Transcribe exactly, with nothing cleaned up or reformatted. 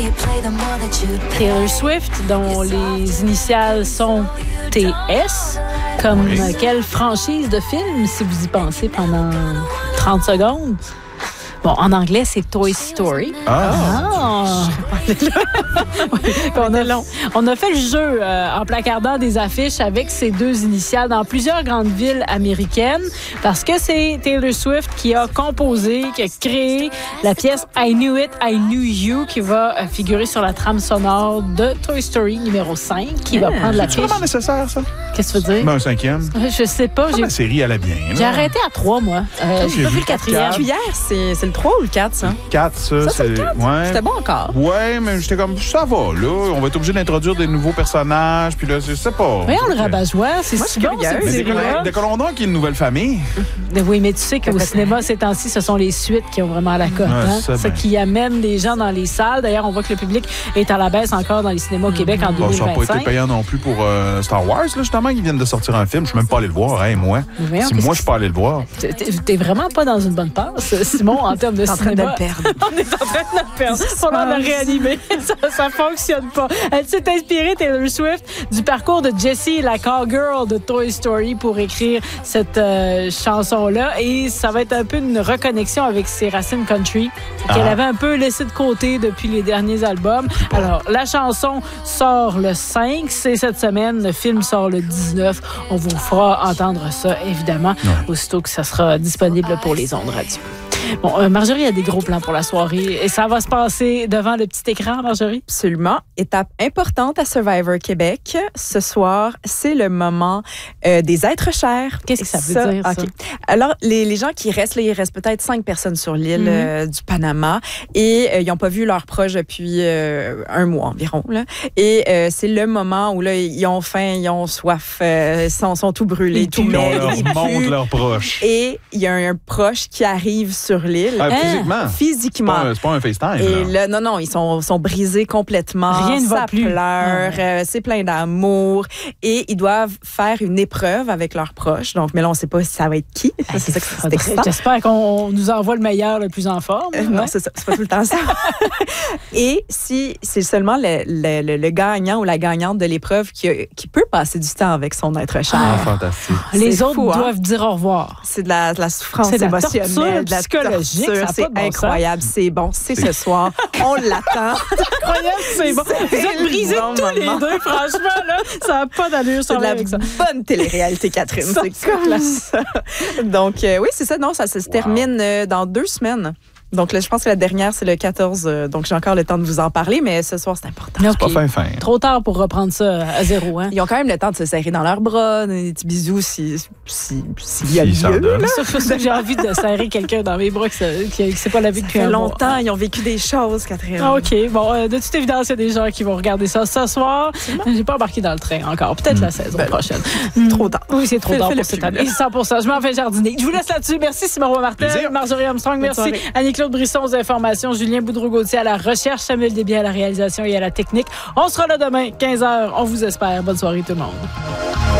Taylor Swift, dont les initiales sont T S, comme oui. Quelle franchise de film, si vous y pensez pendant trente secondes? Bon, en anglais, c'est Toy Story. Ah! ah. on, a, long. on a fait le jeu euh, en placardant des affiches avec ces deux initiales dans plusieurs grandes villes américaines parce que c'est Taylor Swift qui a composé, qui a créé la pièce I Knew It, I Knew You qui va euh, figurer sur la trame sonore de Toy Story numéro cinq qui yeah. va prendre la fiche. C'est vraiment nécessaire, ça? Qu'est-ce que tu veux dire? Ben, un cinquième. Je sais pas. Ah, j'ai... la série, elle a bien. J'ai arrêté à trois, moi. Euh, j'ai, j'ai pas vu le quatrième. Hier, c'est, c'est le trois ou le quatre, ça? quatre, ça. Ça, c'est, c'est le quatre? Ouais. C'était bon encore. Ouais, mais j'étais comme, ça va, là. On va être obligé d'introduire des nouveaux personnages, puis là, je sais pas. Oui, on le rabat-joie. C'est moi, si bon, c'est mais de, de Colondon qui est une nouvelle famille. Oui, mais tu sais qu'au cinéma, ces temps-ci, ce sont les suites qui ont vraiment la cote. Ouais, hein? Ce qui amène les gens dans les salles. D'ailleurs, on voit que le public est à la baisse encore dans les cinémas au Québec en deux mille vingt-cinq. Bon, ça n'a pas été payant non plus pour euh, Star Wars, là, justement, ils viennent de sortir un film. Je suis même pas allé le voir, hein, moi. Mais si moi, je suis pas allé le voir. T'es, t'es vraiment pas dans une bonne passe, Simon, en termes de cinéma. En train de le perdre. On est en train de le perdre. On en a réanimé. Ça, ça fonctionne pas. Elle s'est inspirée, Taylor Swift, du parcours de Jessie, la cowgirl de Toy Story, pour écrire cette euh, chanson-là. Et ça va être un peu une reconnexion avec ses racines country qu'elle ah. avait un peu laissé de côté depuis les derniers albums. Alors, la chanson sort le cinq, c'est cette semaine. Le film sort le dix-neuf. On vous fera entendre ça, évidemment, ouais. aussitôt que ça sera disponible pour les ondes radio. Bon, euh, Marjorie a des gros plans pour la soirée et ça va se passer devant le petit écran, Marjorie? Absolument. Étape importante à Survivor Québec. Ce soir, c'est le moment euh, des êtres chers. Qu'est-ce que ça veut ça, dire, ça? Okay. Alors, les, les gens qui restent, là, il reste peut-être cinq personnes sur l'île mm-hmm. euh, du Panama et euh, ils n'ont pas vu leurs proches depuis euh, un mois environ. Là. Et euh, c'est le moment où là, ils ont faim, ils ont soif, euh, sont, sont tout brûlés, tout maigres. Ils montrent leurs proches. Et il y a un, un proche qui arrive sur l'île. Ah, physiquement? Physiquement. C'est pas un, c'est pas un FaceTime. Et là, non, non, ils sont, sont brisés complètement. Rien ne ça va plus. pleure, ah. euh, c'est plein d'amour. Et ils doivent faire une épreuve avec leurs proches. Donc, mais là, on ne sait pas si ça va être qui. Ah, c'est ça que c'est excitant. J'espère qu'on nous envoie le meilleur, le plus en forme. Euh, non, c'est ça. C'est pas tout le temps ça. Et si c'est seulement le, le, le, le gagnant ou la gagnante de l'épreuve qui, a, qui peut passer du temps avec son être cher. Ah, fantastique. Les c'est autres fou, doivent hein? dire au revoir. C'est de la, de la souffrance c'est émotionnelle, de la psychologique. Torture, c'est bon incroyable, sens. C'est bon, c'est ce soir. On l'attend. C'est incroyable, c'est bon. C'est vous êtes brisés bon tous moment. Les deux, franchement, là, ça n'a pas d'allure. C'est de la ça. Bonne télé-réalité, Catherine. Ça, c'est, c'est comme ça. Donc, euh, oui, c'est ça. Non, ça, ça se wow. termine euh, dans deux semaines. Donc, là, je pense que la dernière, c'est le quatorze. Euh, donc, j'ai encore le temps de vous en parler, mais ce soir, c'est important. Okay. C'est pas fin, fin. Trop tard pour reprendre ça à zéro. Hein? Ils ont quand même le temps de se serrer dans leurs bras, des petits bisous s'il si, si, si y a si lieu. Là. C'est ça que j'ai envie de serrer quelqu'un dans mes bras qui ne s'est pas lavé depuis un mois. longtemps. Ils ont vécu des choses, Catherine. Ah, OK. Bon, euh, de toute évidence, il y a des gens qui vont regarder ça ce soir. J'ai pas embarqué dans le train encore. Peut-être mmh. la saison ben, prochaine. C'est trop tard. Oui, c'est trop fais, tard fais pour cette année. cent pour cent. Je m'en fais jardiner. Je vous laisse là-dessus. Merci, Simon Roy-Martin. Marjorie Armstrong, merci. Annie-Claude Brisson aux informations. Julien Boudreau-Gauthier à la recherche, Samuel Desbiens à la réalisation et à la technique. On sera là demain, quinze heures. On vous espère. Bonne soirée tout le monde.